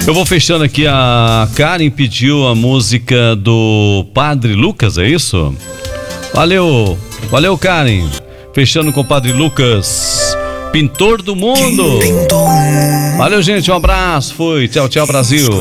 Eu vou fechando aqui, a Karen pediu a música do Padre Lucas, é isso? Valeu Karen. Fechando com o Padre Lucas, Pintor do Mundo. Valeu, gente, um abraço, fui, tchau, Brasil.